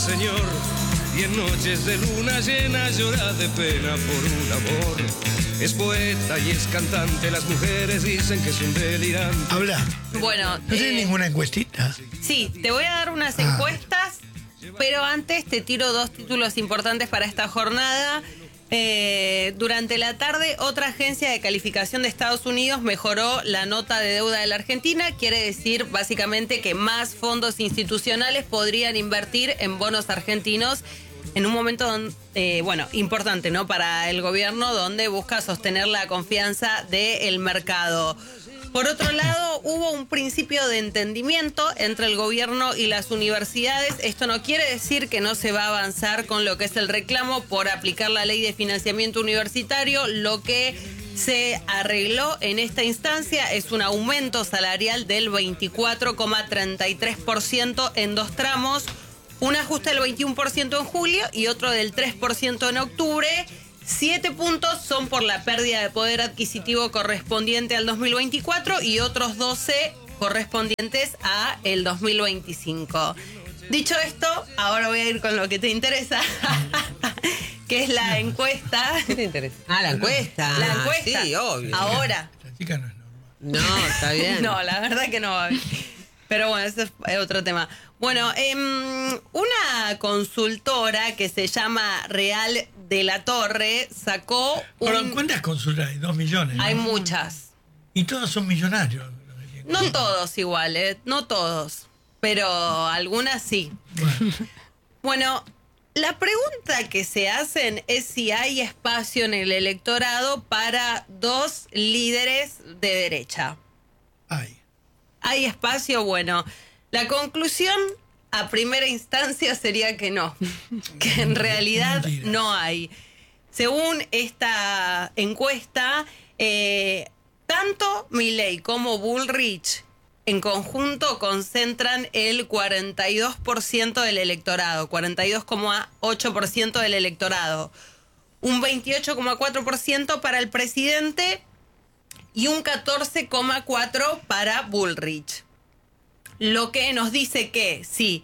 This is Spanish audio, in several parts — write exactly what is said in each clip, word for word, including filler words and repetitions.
Señor, y en noches de luna llena llora de pena por un amor. Es poeta y es cantante, las mujeres dicen que es un delirante. Habla. Bueno, ¿No tiene eh, ninguna encuestita? Sí, te voy a dar unas Ah. encuestas, pero antes te tiro dos títulos importantes para esta jornada. Eh, durante la tarde, otra agencia de calificación de Estados Unidos mejoró la nota de deuda de la Argentina. Quiere decir básicamente que más fondos institucionales podrían invertir en bonos argentinos en un momento donde, eh, bueno, importante, ¿no? Para el gobierno, donde busca sostener la confianza del mercado. Por otro lado, hubo un principio de entendimiento entre el gobierno y las universidades. Esto no quiere decir que no se va a avanzar con lo que es el reclamo por aplicar la ley de financiamiento universitario. Lo que se arregló en esta instancia es un aumento salarial del veinticuatro coma treinta y tres por ciento en dos tramos, un ajuste del veintiuno por ciento en julio y otro del tres por ciento en octubre. Siete puntos son por la pérdida de poder adquisitivo correspondiente al dos mil veinticuatro y otros doce correspondientes a el dos mil veinticinco. Dicho esto, ahora voy a ir con lo que te interesa, que es la encuesta. ¿Qué te interesa? Ah, la encuesta. La encuesta. Sí, obvio. Ahora. La chica no es normal. No, está bien. No, la verdad que no va a haber. Pero bueno, ese es otro tema. Bueno, eh, una consultora que se llama Real de la Torre sacó un... Pero ¿cuántas consultas hay? Dos millones. ¿no? Hay muchas. Y todos son millonarios. No todos iguales, no todos, pero algunas sí. Bueno, Bueno, la pregunta que se hacen es si hay espacio en el electorado para dos líderes de derecha. hay. ¿Hay espacio? Bueno, la conclusión a primera instancia sería que no, que en realidad Mentira. no hay. Según esta encuesta, eh, tanto Milei como Bullrich en conjunto concentran el cuarenta y dos por ciento del electorado, cuarenta y dos coma ocho por ciento del electorado, un veintiocho coma cuatro por ciento para el presidente y un catorce coma cuatro por ciento para Bullrich. Lo que nos dice que si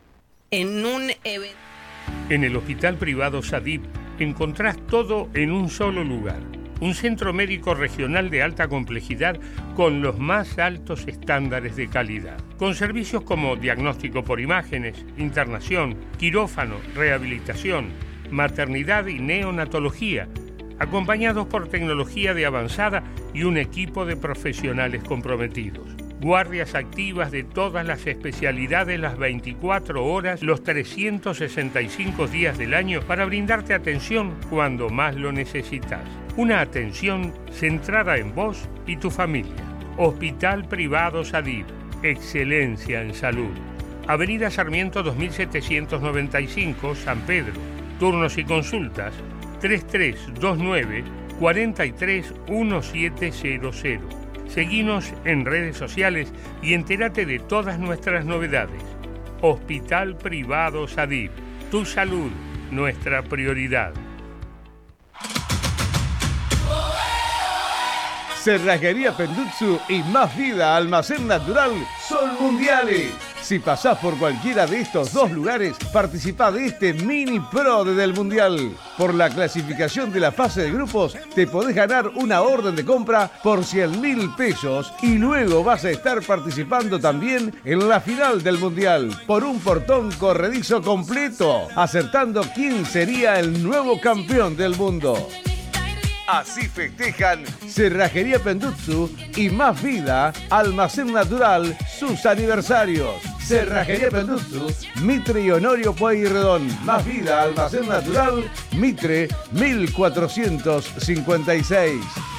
en un evento... En el Hospital Privado Sadip encontrás todo en un solo lugar. Un centro médico regional de alta complejidad con los más altos estándares de calidad. Con servicios como diagnóstico por imágenes, internación, quirófano, rehabilitación, maternidad y neonatología, acompañados por tecnología de avanzada y un equipo de profesionales comprometidos. Guardias activas de todas las especialidades las veinticuatro horas, los trescientos sesenta y cinco días del año para brindarte atención cuando más lo necesitas. Una atención centrada en vos y tu familia. Hospital Privado Sadip. Excelencia en salud. Avenida Sarmiento dos mil setecientos noventa y cinco, San Pedro. Turnos y consultas tres tres dos nueve, cuatro tres, uno siete cero cero. Seguinos en redes sociales y entérate de todas nuestras novedades. Hospital Privado Sadip. Tu salud, nuestra prioridad. Cerrajería Pendutsu y Más Vida Almacén Natural son mundiales. Si pasás por cualquiera de estos dos lugares, participá de este mini pro del Mundial. Por la clasificación de la fase de grupos, te podés ganar una orden de compra por cien mil pesos y luego vas a estar participando también en la final del Mundial por un portón corredizo completo, acertando quién sería el nuevo campeón del mundo. Así festejan Cerrajería Pendutsu y Más Vida Almacén Natural sus aniversarios. Cerrajería Pendutsu, Mitre y Honorio Pueyrredón. Más Vida Almacén Natural, Mitre mil cuatrocientos cincuenta y seis.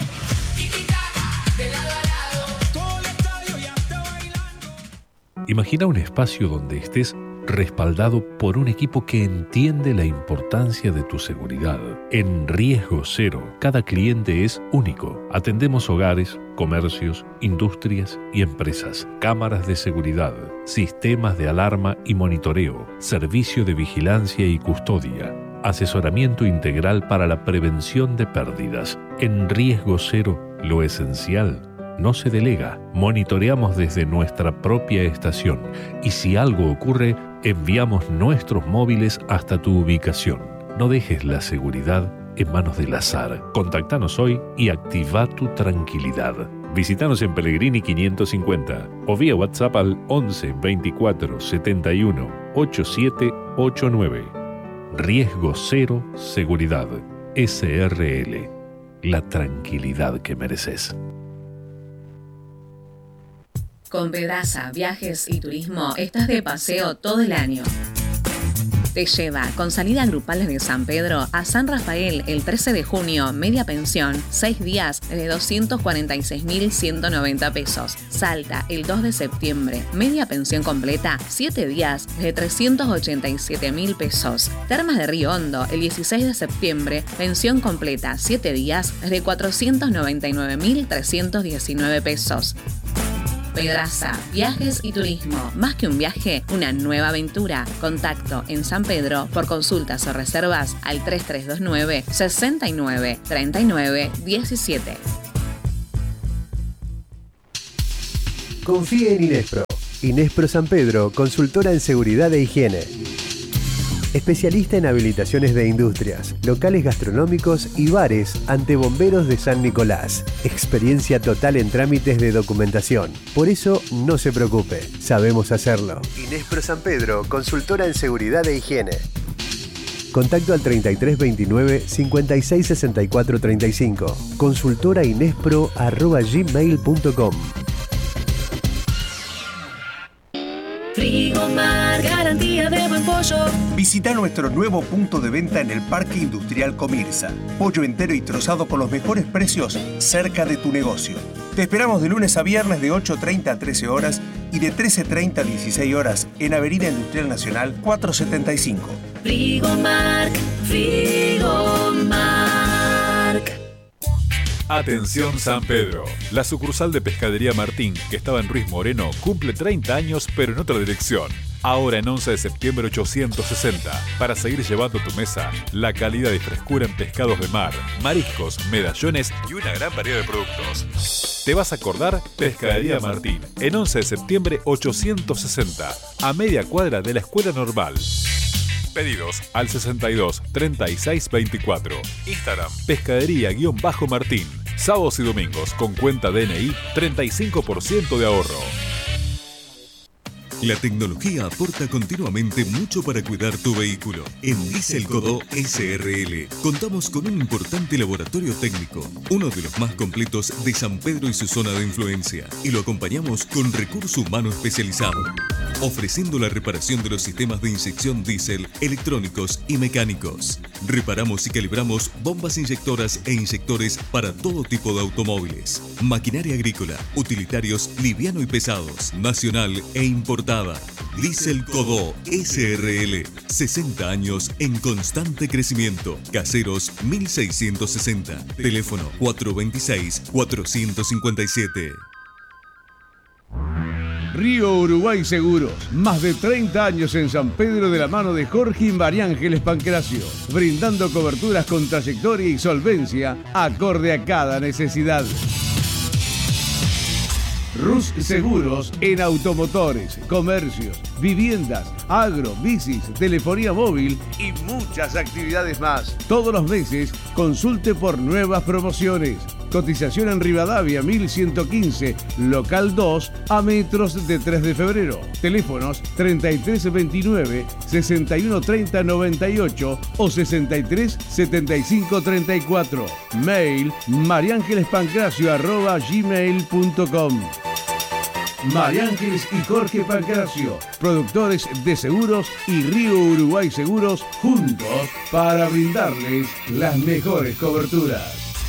Imagina un espacio donde estés respaldado por un equipo que entiende la importancia de tu seguridad. En Riesgo Cero, cada cliente es único. Atendemos hogares, comercios, industrias y empresas, cámaras de seguridad, sistemas de alarma y monitoreo, servicio de vigilancia y custodia, asesoramiento integral para la prevención de pérdidas. En Riesgo Cero, lo esencial no se delega. Monitoreamos desde nuestra propia estación y si algo ocurre, enviamos nuestros móviles hasta tu ubicación. No dejes la seguridad en manos del azar. Contactanos hoy y activa tu tranquilidad. Visítanos en Pellegrini quinientos cincuenta o vía WhatsApp al once veinticuatro setenta y uno ochenta y siete ochenta y nueve. Riesgo Cero Seguridad. S R L. La tranquilidad que mereces. Con Pedraza Viajes y Turismo estás de paseo todo el año. Te lleva con salida grupal desde San Pedro a San Rafael el trece de junio, media pensión, seis días de doscientos cuarenta y seis mil ciento noventa pesos. Salta el dos de septiembre, media pensión completa, siete días de trescientos ochenta y siete mil pesos. Termas de Río Hondo el dieciséis de septiembre, pensión completa, siete días de cuatrocientos noventa y nueve mil trescientos diecinueve pesos. Pedraza, Viajes y Turismo. Más que un viaje, una nueva aventura. Contacto en San Pedro por consultas o reservas al tres tres dos nueve, sesenta y nueve, treinta y nueve, diecisiete. Confíe en Inespro. Inespro San Pedro, consultora en seguridad e higiene. Especialista en habilitaciones de industrias, locales gastronómicos y bares ante Bomberos de San Nicolás. Experiencia total en trámites de documentación. Por eso, no se preocupe, sabemos hacerlo. Inespro San Pedro, consultora en seguridad e higiene. Contacto al treinta y tres veintinueve, cincuenta y seis sesenta y cuatro treinta y cinco. Consultora inespro arroba gmail punto com. Frigomar, garantía de buen pollo. Visita nuestro nuevo punto de venta en el Parque Industrial Comirsa. Pollo entero y trozado con los mejores precios cerca de tu negocio. Te esperamos de lunes a viernes de ocho treinta a trece horas y de trece treinta a dieciséis horas en Avenida Industrial Nacional cuatrocientos setenta y cinco. Frigomar, Frigomar. Atención San Pedro. La sucursal de Pescadería Martín, que estaba en Ruiz Moreno, cumple treinta años, pero en otra dirección. Ahora en once de septiembre ochocientos sesenta, para seguir llevando a tu mesa la calidad y frescura en pescados de mar, mariscos, medallones y una gran variedad de productos. ¿Te vas a acordar? Pescadería Martín, en once de septiembre ochocientos sesenta, a media cuadra de la Escuela Normal. Pedidos al sesenta y dos, treinta y seis, veinticuatro. Instagram, pescadería-martín. Sábados y domingos con cuenta D N I, treinta y cinco por ciento de ahorro. La tecnología aporta continuamente mucho para cuidar tu vehículo. En Diesel Codó S R L contamos con un importante laboratorio técnico, uno de los más completos de San Pedro y su zona de influencia, y lo acompañamos con recurso humano especializado, ofreciendo la reparación de los sistemas de inyección diésel, electrónicos y mecánicos. Reparamos y calibramos bombas inyectoras e inyectores para todo tipo de automóviles, maquinaria agrícola, utilitarios liviano y pesados, nacional e importado. Diesel Codó S R L, sesenta años en constante crecimiento. Caseros mil seiscientos sesenta. Teléfono cuatro veintiséis, cuatrocientos cincuenta y siete. Río Uruguay Seguros, más de treinta años en San Pedro de la mano de Jorge y María Ángeles Pancracio, brindando coberturas con trayectoria y solvencia acorde a cada necesidad. Rus Seguros en automotores, comercios, viviendas, agro, bicis, telefonía móvil y muchas actividades más. Todos los meses consulte por nuevas promociones. Cotización en Rivadavia mil ciento quince, local dos, a metros de tres de febrero. Teléfonos treinta y tres veintinueve, sesenta y uno treinta noventa y ocho o sesenta y tres setenta y cinco treinta y cuatro. Mail mariangelespancracio arroba gmail punto com. María Ángeles y Jorge Pancracio, productores de seguros y Río Uruguay Seguros, juntos para brindarles las mejores coberturas.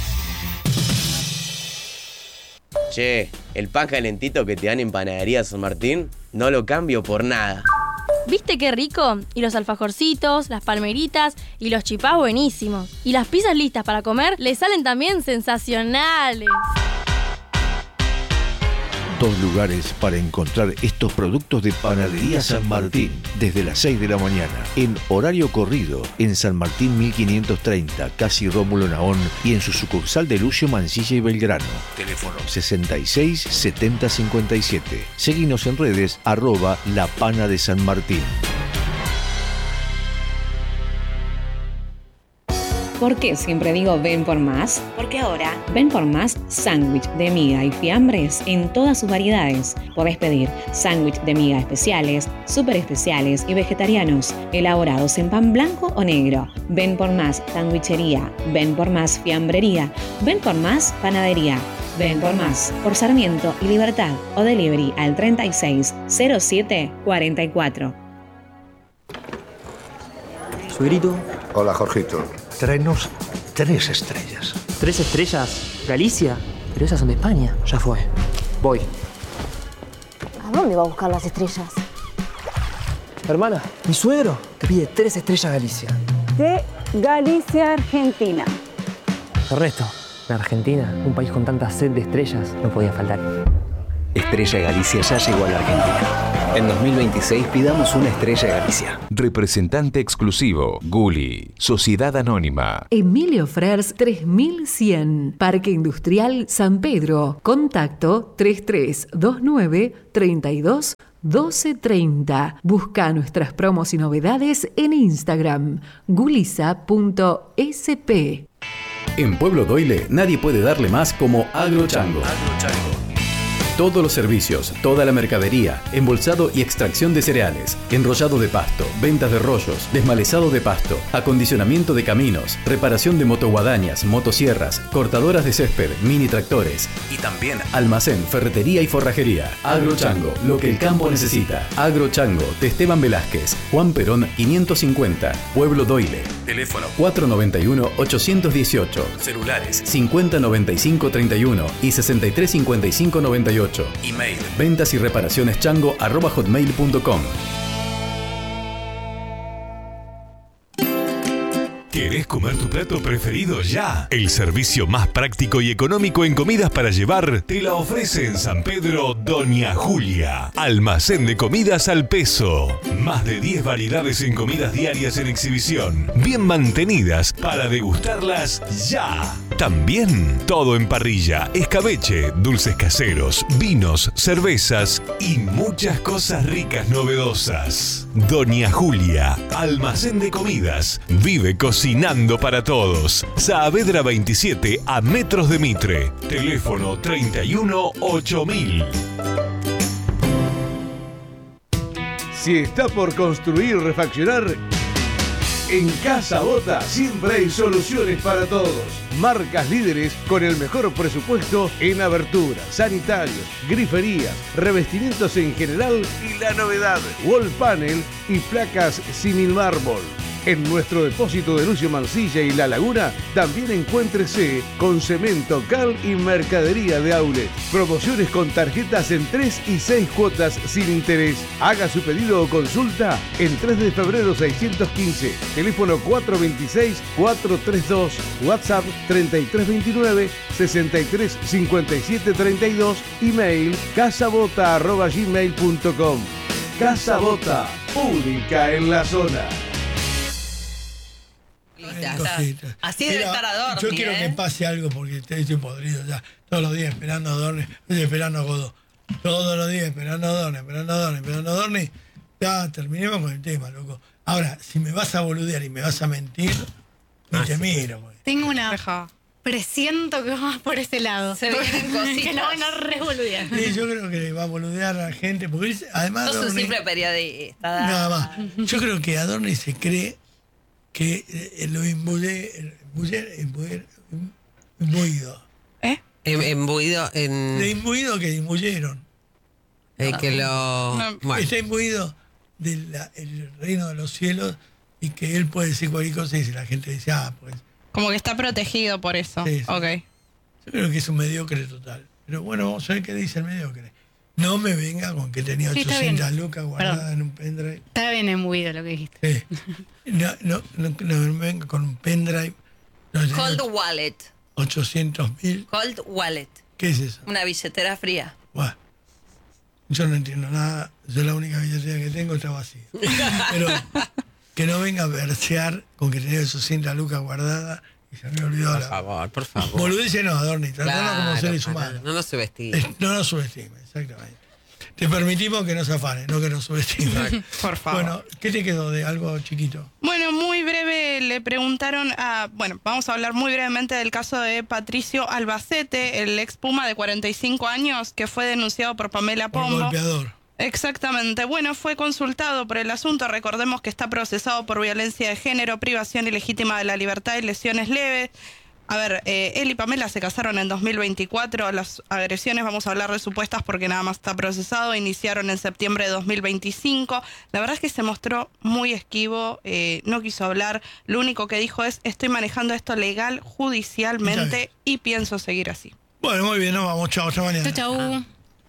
Che, el pan calentito que te dan en Panadería San Martín, no lo cambio por nada. ¿Viste qué rico? Y los alfajorcitos, las palmeritas y los chipás buenísimos. Y las pizzas listas para comer le salen también sensacionales. Dos lugares para encontrar estos productos de Panadería San Martín desde las seis de la mañana, en horario corrido, en San Martín mil quinientos treinta, casi Rómulo Naón, y en su sucursal de Lucio Mansilla y Belgrano. Teléfono sesenta y seis setenta cincuenta y siete. Seguinos en redes arroba La Pana de San Martín. ¿Por qué siempre digo ven por más? Porque ahora ven por más sándwich de miga y fiambres en todas sus variedades. Podés pedir sándwich de miga especiales, súper especiales y vegetarianos, elaborados en pan blanco o negro. Ven por más sandwichería, ven por más fiambrería, ven por más panadería. Ven por más, por Sarmiento y Libertad o delivery al treinta y seis cero siete cuarenta y cuatro. Suegrito. Hola, Jorgito. Tráenos tres estrellas. ¿Tres estrellas? ¿Galicia? Pero esas son de España. Ya fue. Voy. ¿A dónde va a buscar las estrellas? Hermana, mi suegro te pide tres estrellas Galicia. De Galicia, Argentina. Ernesto, en Argentina, un país con tanta sed de estrellas, no podía faltar. Estrella Galicia ya llegó a la Argentina. En dos mil veintiséis pidamos una Estrella Galicia. Representante exclusivo, Gulli, Sociedad Anónima. Emilio Frers tres mil cien, Parque Industrial San Pedro. Contacto tres tres dos nueve, treinta y dos, doce treinta. Busca nuestras promos y novedades en Instagram, gulisa punto s p. En Pueblo Doyle nadie puede darle más como Agrochango. Todos los servicios, toda la mercadería, embolsado y extracción de cereales, enrollado de pasto, ventas de rollos, desmalezado de pasto, acondicionamiento de caminos, reparación de motoguadañas, motosierras, cortadoras de césped, mini tractores y también almacén, ferretería y forrajería. Agrochango, lo que el campo necesita. Agrochango, de Esteban Velázquez, Juan Perón quinientos cincuenta, Pueblo Doyle. Teléfono cuatro noventa y uno, ochocientos dieciocho, celulares cincuenta noventa y cinco treinta y uno y sesenta y tres cincuenta y cinco noventa y ocho. Email ventas y reparaciones chango arroba hotmail punto com. ¿Querés comer tu plato preferido ya? El servicio más práctico y económico en comidas para llevar te la ofrece en San Pedro Doña Julia. Almacén de comidas al peso. Más de diez variedades en comidas diarias en exhibición. Bien mantenidas para degustarlas ya. También todo en parrilla, escabeche, dulces caseros, vinos, cervezas y muchas cosas ricas novedosas. Doña Julia, almacén de comidas. Vive cocinando para todos. Saavedra veintisiete a metros de Mitre. Teléfono treinta y uno, ocho mil. Si está por construir o refaccionar, en Casa Bota siempre hay soluciones para todos. Marcas líderes con el mejor presupuesto en aberturas, sanitarios, griferías, revestimientos en general y la novedad, wall panel y placas símil mármol. En nuestro depósito de Lucio Mansilla y La Laguna también encuéntrese con cemento, cal y mercadería de outlet. Promociones con tarjetas en tres y seis cuotas sin interés. Haga su pedido o consulta en tres de febrero seiscientos quince. Teléfono cuatro veintiséis, cuatrocientos treinta y dos. WhatsApp treinta y tres veintinueve, sesenta y tres cincuenta y siete treinta y dos. Email casabota arroba gmail punto com. Casa Bota, única en la zona. Cositas. Así debe Mira, estar Adorni. Yo quiero ¿eh? que pase algo porque estoy, estoy podrido ya. Todos los días esperando a Adorni, estoy esperando a Godó. Todos los días esperando a Adorni, esperando a Adorni, esperando a Adorni. Ya terminemos con el tema, loco. Ahora, si me vas a boludear y me vas a mentir, no te miro. Pues. Tengo una... Presiento que vas por ese lado. Se vienen cositas. Que lo van a revoludear. Sí, yo creo que va a boludear a la gente. Porque además. Sos un Adorni, simple periodista. Nada más. Yo creo que Adorni se cree que eh, lo imbuye, imbuye, imbuye, imbuido. ¿Eh? Embuido en... De imbuido que imbuyeron. Eh, que lo... No, bueno. Está imbuido del reino de los cielos y que él puede decir cualquier cosa y si la gente dice, ah, pues... Como que está protegido por eso. Sí, sí. Ok. Yo creo que es un mediocre total. Pero bueno, vamos a ver qué dice el mediocre. No me venga con que tenía Sí, ochocientas lucas guardadas en un pendrive. Está bien embuido lo que dijiste. Sí. No, no, no, no me venga con un pendrive. No, Cold wallet. ochocientos mil. Cold wallet. ¿Qué es eso? Una billetera fría. Buah. yo no entiendo nada, yo la única billetera que tengo está vacía. Pero que no venga a versear con que tenía sesenta lucas guardadas y se me olvidó Por la... favor, por favor. Boludice no, Adorni, tratalo Claro, como seres no, humanos. No nos subestime. Es- No nos subestime, exactamente. Te permitimos que nos afanes, no que nos subestimen. Por favor. Bueno, ¿qué te quedó de algo chiquito? Bueno, muy breve le preguntaron a, bueno, vamos a hablar muy brevemente del caso de Patricio Albacete, el ex Puma de cuarenta y cinco años que fue denunciado por Pamela Por Pombo. golpeador. Exactamente. Bueno, fue consultado por el asunto. Recordemos que está procesado por violencia de género, privación ilegítima de la libertad y lesiones leves. A ver, eh, él y Pamela se casaron en dos mil veinticuatro. Las agresiones, vamos a hablar de supuestas porque nada más está procesado, iniciaron en septiembre de dos mil veinticinco. La verdad es que se mostró muy esquivo, eh, no quiso hablar. Lo único que dijo es, estoy manejando esto legal, judicialmente y pienso seguir así. Bueno, muy bien, nos vamos. Chao, hasta mañana. Chau, chau.